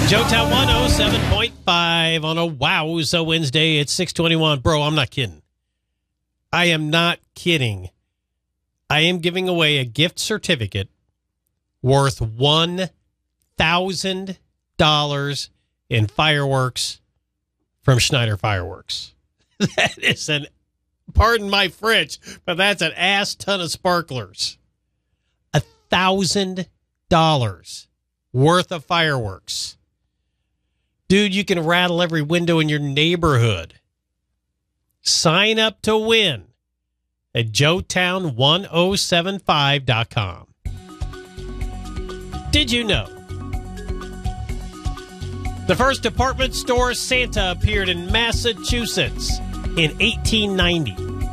Joetown 107.5 on a Wowza Wednesday. It's 6:21. Bro, I'm not kidding. I am not kidding. I am giving away a gift certificate worth $1,000 in fireworks from Schneider Fireworks. That is pardon my French, but that's an ass ton of sparklers. $1,000 worth of fireworks. Dude, you can rattle every window in your neighborhood. Sign up to win at joetown1075.com. Did you know the first department store Santa appeared in Massachusetts in 1890?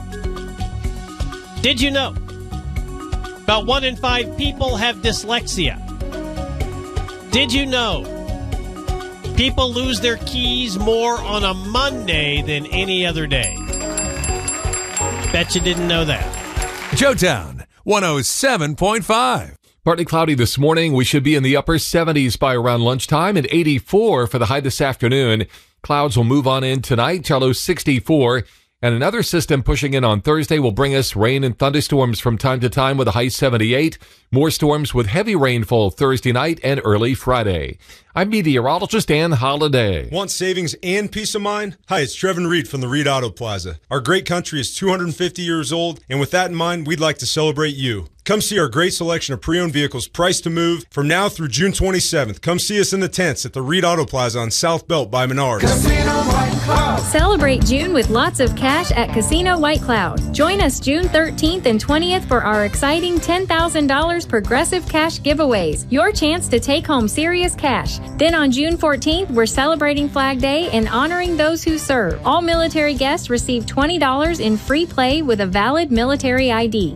Did you know about 1 in 5 people have dyslexia? Did you know people lose their keys more on a Monday than any other day? Bet you didn't know that. Joetown 107.5. Partly cloudy this morning. We should be in the upper 70s by around lunchtime and 84 for the high this afternoon. Clouds will move on in tonight, till 64. And another system pushing in on Thursday will bring us rain and thunderstorms from time to time with a high 78. More storms with heavy rainfall Thursday night and early Friday. I'm meteorologist Ann Holiday. Want savings and peace of mind? Hi, it's Trevin Reed from the Reed Auto Plaza. Our great country is 250 years old, and with that in mind, we'd like to celebrate you. Come see our great selection of pre-owned vehicles priced to move from now through June 27th. Come see us in the tents at the Reed Auto Plaza on South Belt by Menards. Celebrate June with lots of cash at Casino White Cloud. Join us June 13th and 20th for our exciting $10,000 Progressive Cash giveaways. Your chance to take home serious cash. Then on June 14th, we're celebrating Flag Day and honoring those who serve. All military guests receive $20 in free play with a valid military ID.